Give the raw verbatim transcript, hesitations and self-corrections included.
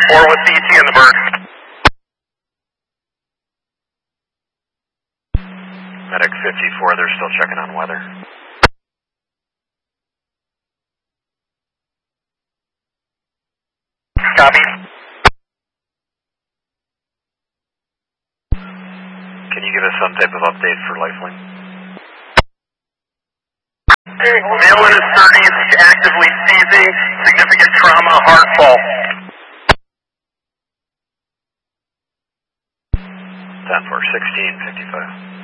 four with C T in the berg. Medic fifty-four, they're still checking on weather. Copy. Can you give us some type of update for Lifeline? Malin is thirty, actively seizing, significant trauma, heart fall. ten four, sixteen fifty-five.